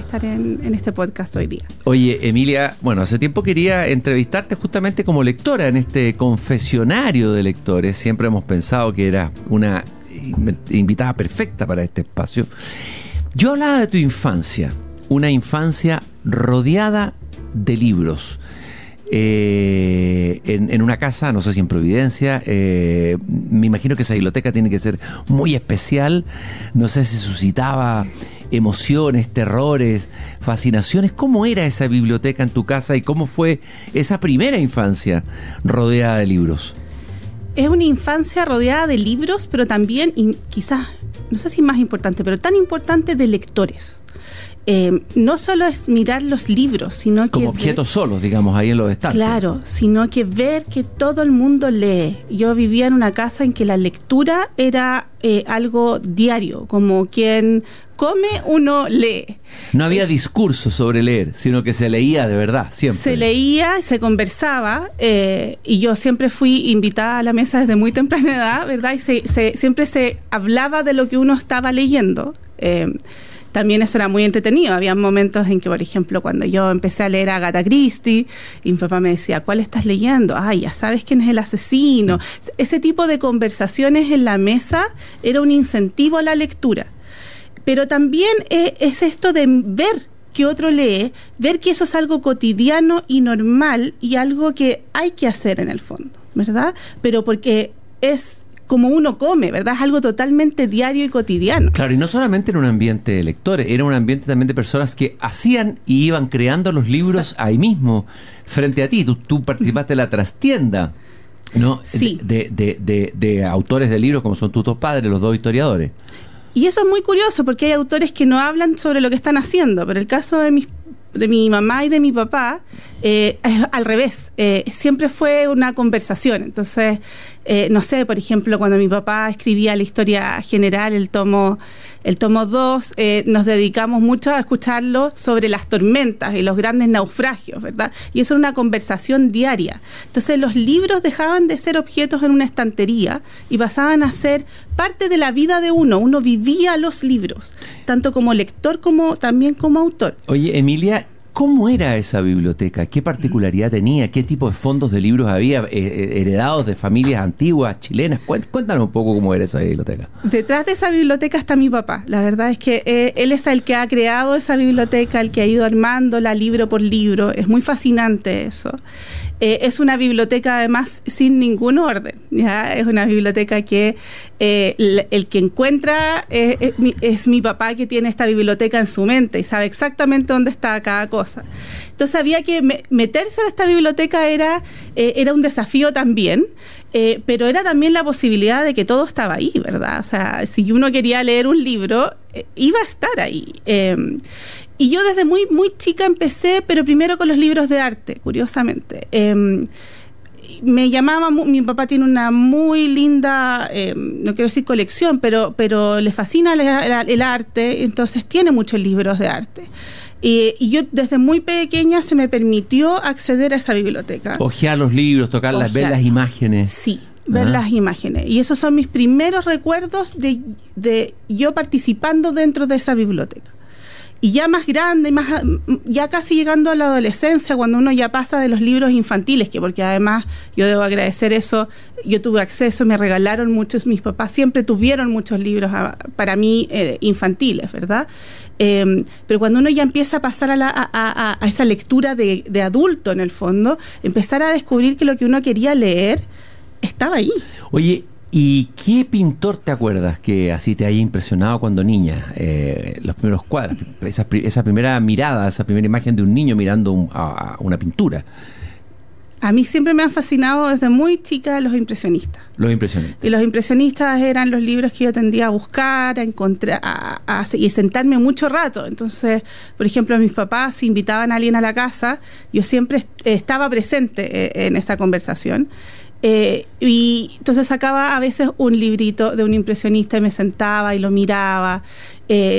estar en este podcast hoy día. Oye, Emilia, bueno, hace tiempo quería entrevistarte justamente como lectora en este confesionario de lectores. Siempre hemos pensado que eras una invitada perfecta para este espacio. Yo hablaba de tu infancia, una infancia rodeada de libros. En una casa, no sé si en Providencia, me imagino que esa biblioteca tiene que ser muy especial. No sé si suscitaba emociones, terrores, fascinaciones. ¿Cómo era esa biblioteca en tu casa y cómo fue esa primera infancia rodeada de libros? Es una infancia rodeada de libros, pero también, y quizás, no sé si más importante, pero tan importante, de lectores. No solo es mirar los libros, sino que... Como objetos solos, digamos, ahí en los estantes. Claro, sino que ver que todo el mundo lee. Yo vivía en una casa en que la lectura era algo diario, como quien come, uno lee. No había discurso sobre leer, sino que se leía de verdad, siempre. Se leía, se conversaba, y yo siempre fui invitada a la mesa desde muy temprana edad, ¿verdad? Y siempre se hablaba de lo que uno estaba leyendo. También eso era muy entretenido. Había momentos en que, por ejemplo, cuando yo empecé a leer a Agatha Christie, y mi papá me decía, ¿cuál estás leyendo? Ay, ya sabes quién es el asesino. Ese tipo de conversaciones en la mesa era un incentivo a la lectura. Pero también es esto de ver que otro lee, ver que eso es algo cotidiano y normal y algo que hay que hacer en el fondo, ¿verdad? Pero porque es como uno come, ¿verdad? Es algo totalmente diario y cotidiano. Claro, y no solamente era un ambiente de lectores, era un ambiente también de personas que hacían y iban creando los libros ahí mismo, frente a ti. Tú participaste de la trastienda, ¿no? Sí. De autores de libros como son tus dos padres, los dos historiadores. Y eso es muy curioso porque hay autores que no hablan sobre lo que están haciendo, pero el caso de mi mamá y de mi papá es al revés. Siempre fue una conversación. Entonces, no sé, por ejemplo, cuando mi papá escribía la historia general, el tomo 2, nos dedicamos mucho a escucharlo sobre las tormentas y los grandes naufragios, ¿verdad? Y eso era una conversación diaria. Entonces, los libros dejaban de ser objetos en una estantería y pasaban a ser parte de la vida de uno. Uno vivía los libros, tanto como lector como también como autor. Oye, Emilia, ¿cómo era esa biblioteca? ¿Qué particularidad tenía? ¿Qué tipo de fondos de libros había heredados de familias antiguas, chilenas? Cuéntanos un poco cómo era esa biblioteca. Detrás de esa biblioteca está mi papá. La verdad es que él es el que ha creado esa biblioteca, el que ha ido armándola libro por libro. Es muy fascinante eso. Es una biblioteca además sin ningún orden, ¿ya? Es una biblioteca que el que encuentra es mi papá, que tiene esta biblioteca en su mente y sabe exactamente dónde está cada cosa. Entonces había que meterse en esta biblioteca, era un desafío también, pero era también la posibilidad de que todo estaba ahí, ¿verdad? O sea, si uno quería leer un libro, iba a estar ahí. Y yo desde muy, muy chica empecé, pero primero con los libros de arte, curiosamente. Me llamaba, mi papá tiene una muy linda, no quiero decir colección, pero le fascina el arte, entonces tiene muchos libros de arte. Y yo desde muy pequeña se me permitió acceder a esa biblioteca. Ojear los libros, tocarlas, ver las imágenes. Sí, ver las imágenes. Y esos son mis primeros recuerdos de yo participando dentro de esa biblioteca. Y ya más grande, ya casi llegando a la adolescencia, cuando uno ya pasa de los libros infantiles, que porque además yo debo agradecer eso, yo tuve acceso, me regalaron muchos, mis papás siempre tuvieron muchos libros para mí infantiles, ¿verdad? Pero cuando uno ya empieza a pasar a esa lectura de adulto, en el fondo, empezar a descubrir que lo que uno quería leer estaba ahí. Oye, ¿y qué pintor te acuerdas que así te haya impresionado cuando niña? Los primeros cuadros, esa primera mirada, esa primera imagen de un niño mirando a una pintura. A mí siempre me han fascinado desde muy chica los impresionistas. Los impresionistas. Y los impresionistas eran los libros que yo tendía a buscar, a encontrar, y sentarme mucho rato. Entonces, por ejemplo, mis papás, si invitaban a alguien a la casa, yo siempre estaba presente en esa conversación. Y entonces sacaba a veces un librito de un impresionista y me sentaba y lo miraba.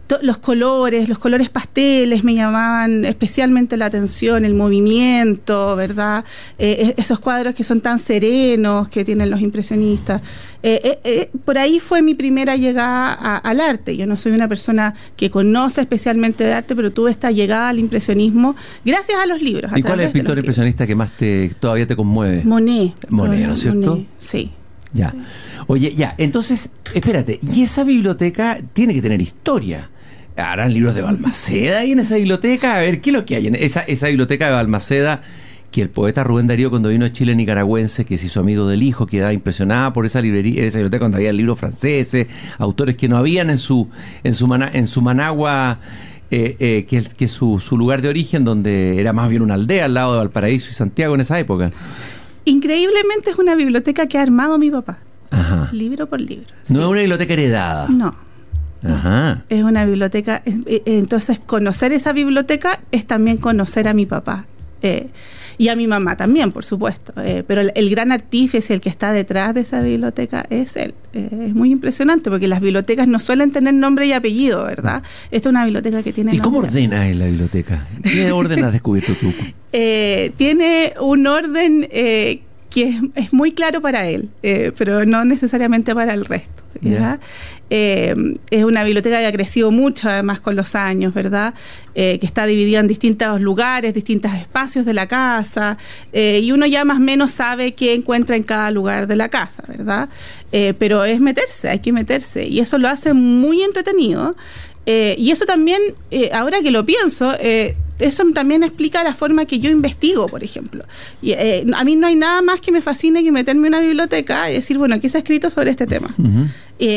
los colores pasteles me llamaban especialmente la atención, el movimiento, ¿verdad? Esos cuadros que son tan serenos que tienen los impresionistas. Por ahí fue mi primera llegada al arte. Yo no soy una persona que conoce especialmente de arte, pero tuve esta llegada al impresionismo gracias a los libros. ¿Y cuál es el pintor impresionista que más todavía te conmueve? Monet, ¿no es cierto? Monet, sí. Ya. Oye, ya, entonces, espérate, y esa biblioteca tiene que tener historia. ¿Harán libros de Balmaceda ahí en esa biblioteca? A ver, ¿qué es lo que hay en esa biblioteca de Balmaceda? Que el poeta Rubén Darío, cuando vino a Chile nicaragüense, que se hizo amigo del hijo, quedaba impresionada por esa librería, esa biblioteca donde había libros franceses, autores que no habían en su Managua, que es su lugar de origen, donde era más bien una aldea al lado de Valparaíso y Santiago en esa época. Increíblemente es una biblioteca que ha armado mi papá. Ajá. Libro por libro. Sí. No es una biblioteca heredada. No. Ajá. Es una biblioteca. Entonces, conocer esa biblioteca es también conocer a mi papá. Y a mi mamá también, por supuesto. Pero el gran artífice, el que está detrás de esa biblioteca, es él. Es muy impresionante porque las bibliotecas no suelen tener nombre y apellido, ¿verdad? Esta es una biblioteca que tiene nombre. ¿Y cómo ordenas en la biblioteca? ¿Qué orden has descubierto tú? Tiene un orden que es muy claro para él, pero no necesariamente para el resto, ¿ya? Es una biblioteca que ha crecido mucho además con los años, ¿verdad? Que está dividida en distintos lugares, distintos espacios de la casa, y uno ya más o menos sabe qué encuentra en cada lugar de la casa, ¿verdad? Pero hay que meterse, y eso lo hace muy entretenido. Y eso también, ahora que lo pienso, eso también explica la forma que yo investigo, por ejemplo. Y, a mí no hay nada más que me fascine que meterme en una biblioteca y decir, bueno, ¿qué se ha escrito sobre este tema? Uh-huh.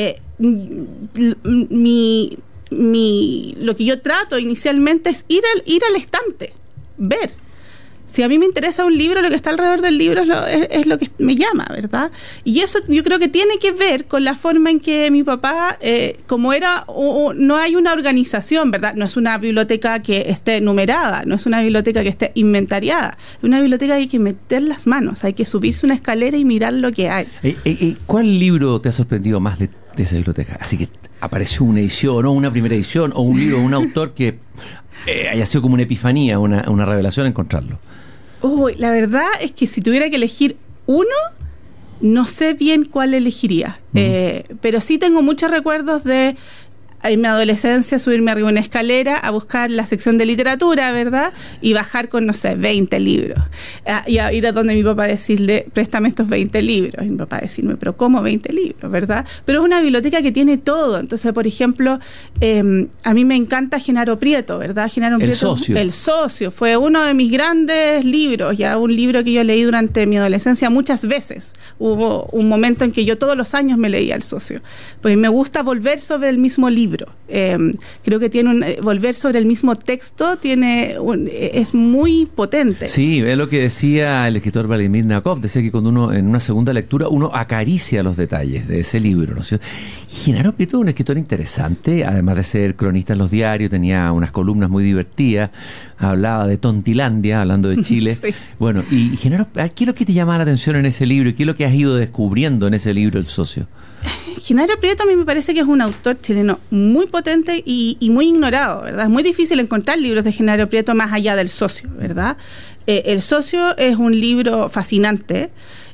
Lo que yo trato inicialmente es ir al estante, ver. Si a mí me interesa un libro, lo que está alrededor del libro es lo que me llama, ¿verdad? Y eso yo creo que tiene que ver con la forma en que mi papá, como era, no hay una organización, ¿verdad? No es una biblioteca que esté numerada, no es una biblioteca que esté inventariada. Es una biblioteca que hay que meter las manos, hay que subirse una escalera y mirar lo que hay. ¿Cuál libro te ha sorprendido más de esa biblioteca? Así que apareció una edición, o una primera edición, o un libro, un autor que haya sido como una epifanía, una revelación encontrarlo. La verdad es que si tuviera que elegir uno, no sé bien cuál elegiría. Pero sí tengo muchos recuerdos de en mi adolescencia subirme arriba una escalera a buscar la sección de literatura, ¿verdad? Y bajar con, no sé, 20 libros. Y a ir a donde mi papá decirle, préstame estos 20 libros. Y mi papá decirme, pero ¿cómo 20 libros, verdad? Pero es una biblioteca que tiene todo. Entonces, por ejemplo, a mí me encanta Genaro Prieto, ¿verdad? Genaro Prieto, El Socio. Fue uno de mis grandes libros, ya un libro que yo leí durante mi adolescencia muchas veces. Hubo un momento en que yo todos los años me leía El Socio, porque me gusta volver sobre el mismo libro. Creo que tiene volver sobre el mismo texto es muy potente. Sí, es lo que decía el escritor Vladimir Nabokov, decía que cuando uno en una segunda lectura uno acaricia los detalles de ese libro, ¿no? Genaro Prieto es un escritor interesante, además de ser cronista en los diarios, tenía unas columnas muy divertidas, hablaba de Tontilandia, hablando de Chile. Sí. Bueno, y Genaro, ¿qué es lo que te llama la atención en ese libro y qué es lo que has ido descubriendo en ese libro, El Socio? Genaro Prieto a mí me parece que es un autor chileno muy potente y muy ignorado, ¿verdad? Es muy difícil encontrar libros de Genaro Prieto más allá del Socio, ¿verdad? El Socio es un libro fascinante.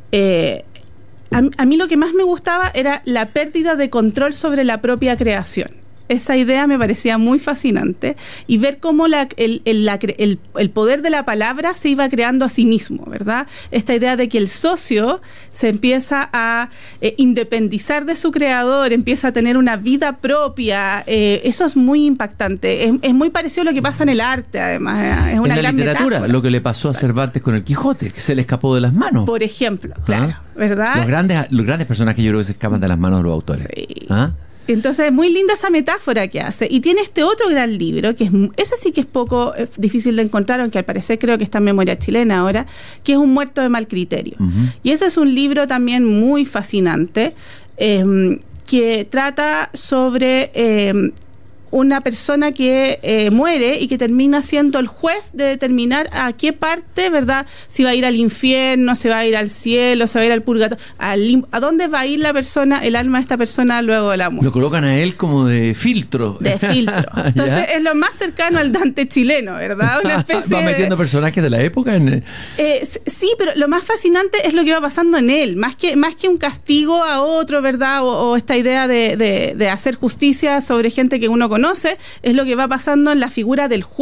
A mí lo que más me gustaba era la pérdida de control sobre la propia creación. Esa idea me parecía muy fascinante y ver cómo el poder de la palabra se iba creando a sí mismo, ¿verdad? Esta idea de que el socio se empieza a independizar de su creador, empieza a tener una vida propia, eso es muy impactante. Es muy parecido a lo que pasa en el arte, además. Es una en la gran literatura, metáfora. Lo que le pasó a Cervantes con el Quijote, que se le escapó de las manos. Por ejemplo, claro, ¿verdad? Los grandes personajes yo creo que se escapan de las manos de los autores. Sí. Entonces es muy linda esa metáfora que hace. Y tiene este otro gran libro, que ese sí que es poco difícil de encontrar, aunque al parecer creo que está en Memoria Chilena ahora, que es Un muerto de mal criterio. Uh-huh. Y ese es un libro también muy fascinante, que trata sobre una persona que muere y que termina siendo el juez de determinar a qué parte, ¿verdad? Si va a ir al infierno, si va a ir al cielo, si va a ir al purgatorio, a dónde va a ir la persona, el alma de esta persona luego de la muerte. Lo colocan a él como de filtro. De filtro. Entonces es lo más cercano al Dante chileno, ¿verdad? Una especie va metiendo personajes de la época en... Sí, pero lo más fascinante es lo que va pasando en él, más que un castigo a otro, ¿verdad? O esta idea de hacer justicia sobre gente que uno conoce, es lo que va pasando en la figura del juez.